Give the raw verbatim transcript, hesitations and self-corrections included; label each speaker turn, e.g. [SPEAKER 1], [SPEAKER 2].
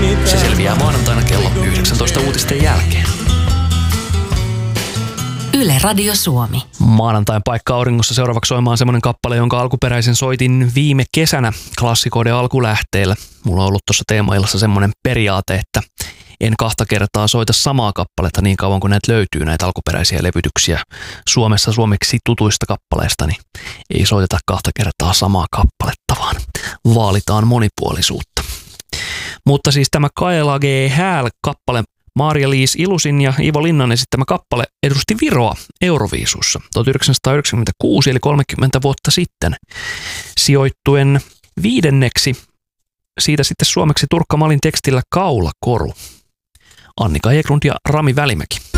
[SPEAKER 1] Se selviää maanantaina kello yhdeksäntoista uutisten jälkeen.
[SPEAKER 2] Yle Radio Suomi.
[SPEAKER 1] Maanantain paikka auringossa seuraavaksi soimaan semmoinen kappale, jonka alkuperäisen soitin viime kesänä klassikoiden alkulähteillä. Mulla on ollut tuossa teemaillassa semmoinen periaate, että en kahta kertaa soita samaa kappaletta niin kauan kuin näitä löytyy, näitä alkuperäisiä levytyksiä Suomessa suomeksi tutuista kappaleista, niin ei soiteta kahta kertaa samaa kappaletta, vaan vaalitaan monipuolisuutta. Mutta siis tämä Kaela G. Häl-kappale, Maria-Liis Ilusin ja Iivo Linnan esittämä kappale edusti Viroa Euroviisussa tuhatyhdeksänsataayhdeksänkymmentäkuusi eli kolmekymmentä vuotta sitten, sijoittuen viidenneksi. Siitä sitten suomeksi Turkka Malin tekstillä Kaulakoru. Annika Eklund ja Rami Välimäki.